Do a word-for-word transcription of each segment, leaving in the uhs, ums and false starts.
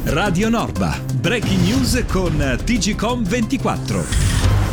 Radio Norba, breaking news con T G Com ventiquattro.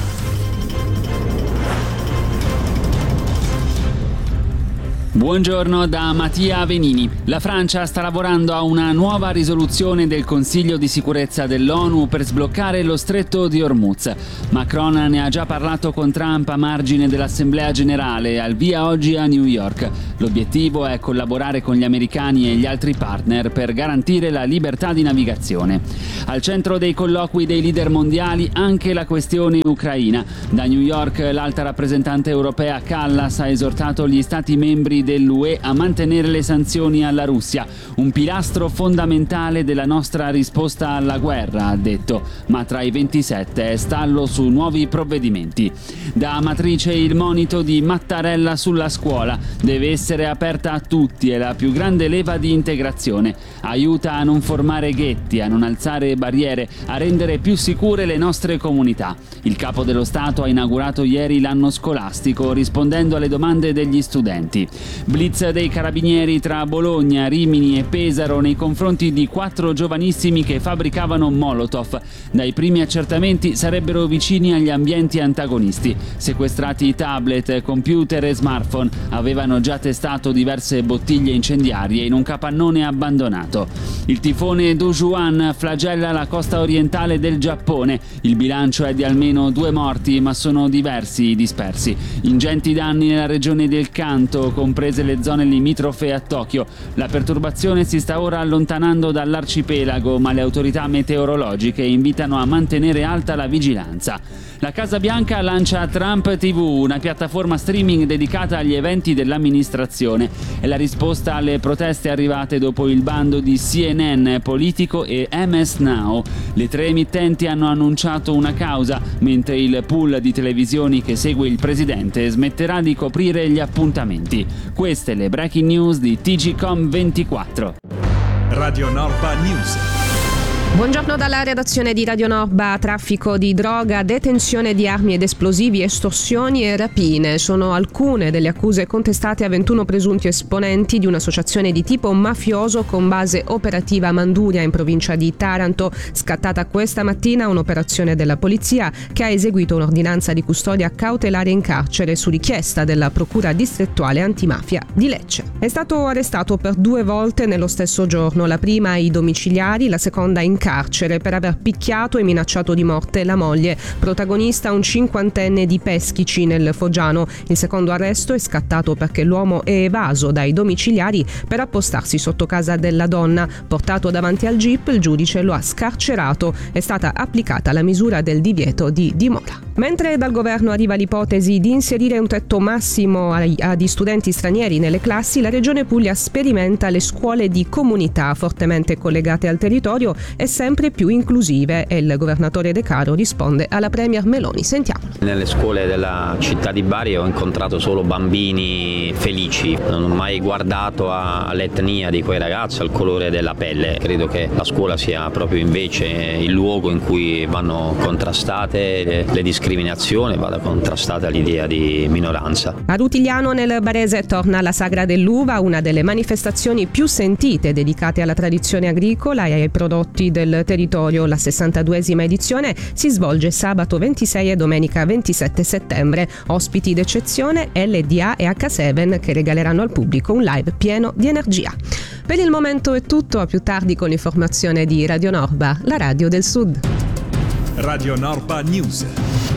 Buongiorno da Mattia Venini. La Francia sta lavorando a una nuova risoluzione del Consiglio di sicurezza dell'ONU per sbloccare lo stretto di Hormuz. Macron ne ha già parlato con Trump a margine dell'Assemblea Generale, al via oggi a New York. L'obiettivo è collaborare con gli americani e gli altri partner per garantire la libertà di navigazione. Al centro dei colloqui dei leader mondiali anche la questione ucraina. Da New York l'alta rappresentante europea Kallas ha esortato gli stati membri dell'U E a mantenere le sanzioni alla Russia, un pilastro fondamentale della nostra risposta alla guerra, ha detto, ma tra i ventisette è stallo su nuovi provvedimenti. Da Amatrice il monito di Mattarella sulla scuola, deve essere aperta a tutti, è la più grande leva di integrazione, aiuta a non formare ghetti, a non alzare barriere, a rendere più sicure le nostre comunità. Il capo dello Stato ha inaugurato ieri l'anno scolastico rispondendo alle domande degli studenti. Blitz dei carabinieri tra Bologna, Rimini e Pesaro nei confronti di quattro giovanissimi che fabbricavano Molotov. Dai primi accertamenti sarebbero vicini agli ambienti antagonisti. Sequestrati tablet, computer e smartphone, avevano già testato diverse bottiglie incendiarie in un capannone abbandonato. Il tifone Dojuan flagella la costa orientale del Giappone. Il bilancio è di almeno due morti, ma sono diversi i dispersi. Ingenti danni nella regione del Kanto, comprese le zone limitrofe a Tokyo. La perturbazione si sta ora allontanando dall'arcipelago, ma le autorità meteorologiche invitano a mantenere alta la vigilanza. La Casa Bianca lancia Trump T V, una piattaforma streaming dedicata agli eventi dell'amministrazione. È la risposta alle proteste arrivate dopo il bando di C N N, Politico e M S Now. Le tre emittenti hanno annunciato una causa, mentre il pool di televisioni che segue il presidente smetterà di coprire gli appuntamenti. Queste le breaking news di T G Com ventiquattro. Radio Norba News. Buongiorno dalla redazione di Radio Norba. Traffico di droga, detenzione di armi ed esplosivi, estorsioni e rapine sono alcune delle accuse contestate a ventuno presunti esponenti di un'associazione di tipo mafioso con base operativa a Manduria in provincia di Taranto. Scattata questa mattina un'operazione della polizia che ha eseguito un'ordinanza di custodia cautelare in carcere su richiesta della Procura distrettuale antimafia di Lecce. È stato arrestato per due volte nello stesso giorno, la prima ai domiciliari, la seconda in carcere per aver picchiato e minacciato di morte la moglie, protagonista un cinquantenne di Peschici nel Foggiano. Il secondo arresto è scattato perché l'uomo è evaso dai domiciliari per appostarsi sotto casa della donna. Portato davanti al Jeep, il giudice lo ha scarcerato. È stata applicata la misura del divieto di dimora. Mentre dal governo arriva l'ipotesi di inserire un tetto massimo agli studenti stranieri nelle classi, la Regione Puglia sperimenta le scuole di comunità fortemente collegate al territorio e sempre più inclusive, e il governatore De Caro risponde alla premier Meloni. Sentiamo. Nelle scuole della città di Bari ho incontrato solo bambini felici, non ho mai guardato all'etnia di quei ragazzi, al colore della pelle. Credo che la scuola sia proprio invece il luogo in cui vanno contrastate le, le discriminazioni, vada contrastata l'idea di minoranza. A Rutigliano nel Barese torna la Sagra dell'Uva, una delle manifestazioni più sentite dedicate alla tradizione agricola e ai prodotti del territorio. La sessantaduesima edizione si svolge sabato ventisei e domenica ventisette settembre. Ospiti d'eccezione L D A e H sette che regaleranno al pubblico un live pieno di energia. Per il momento è tutto, a più tardi con l'informazione di Radio Norba, la radio del Sud. Radio Norba News.